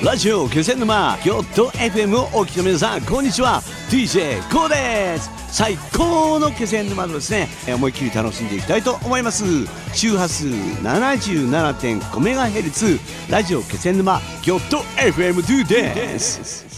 ラジオ気仙沼京都 FM をお聞きの皆さん、こんにちは。 DJ コーです。最高の気仙沼のですね、思いっきり楽しんでいきたいと思います。周波数 77.5MHz ラジオ気仙沼京都 FM2 です。